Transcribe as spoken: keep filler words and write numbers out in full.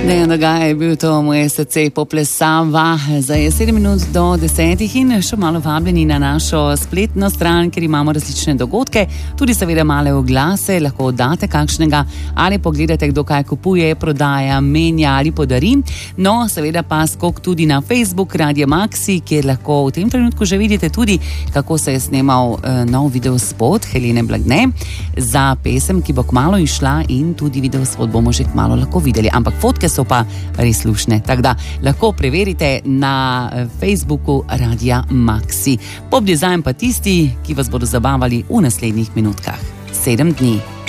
Dejan Dogaj je bil to, moje srce poplesava. Zdaj je sedem minut do desetih in še malo vabljeni na našo spletno stran, kjer imamo različne dogodke, tudi seveda male oglase, lahko date kakšnega ali pogledate, kdo kaj kupuje, prodaja, menja ali podari. No, seveda pa skok tudi na Facebook Radio Maxi, kjer lahko v tem trenutku že vidite tudi, kako se je snemal uh, nov videospot Helene Blagne za pesem, ki bo kmalu išla, in tudi videospot bomo že kmalu lahko videli. Ampak fotke so pa res lušne, tako da lahko preverite na Facebooku Radia Maxi. Pop Design pa tisti, ki vas bodo zabavali v naslednjih minutkah. Sedem dni.